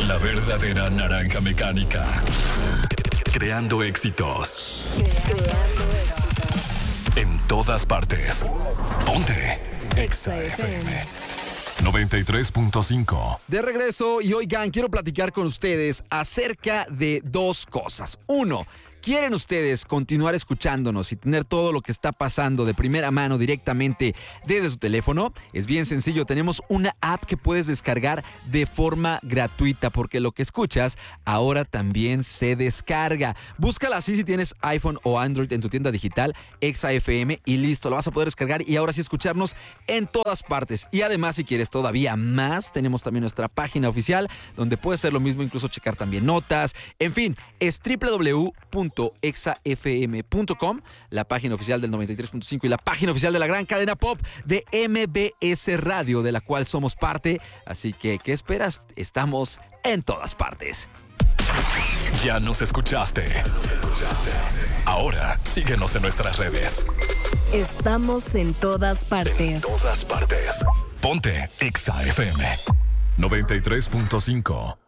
La verdadera naranja mecánica. Creando éxitos. En todas partes. Ponte Exa FM 93.5. De regreso y oigan, quiero platicar con ustedes acerca de dos cosas. Uno, ¿quieren ustedes continuar escuchándonos y tener todo lo que está pasando de primera mano directamente desde su teléfono? Es bien sencillo, tenemos una app que puedes descargar de forma gratuita porque lo que escuchas ahora también se descarga. Búscala así si tienes iPhone o Android en tu tienda digital, Exa FM, y listo, lo vas a poder descargar y ahora sí escucharnos en todas partes. Y además, si quieres todavía más, tenemos también nuestra página oficial donde puedes hacer lo mismo, incluso checar también notas. En fin, es www.exafm.com, la página oficial del 93.5 y la página oficial de la gran cadena pop de MBS Radio, de la cual somos parte. Así que, ¿qué esperas? Estamos en todas partes. Ya nos escuchaste. Ahora síguenos en nuestras redes. Estamos en todas partes. En todas partes. Ponte Exa FM 93.5.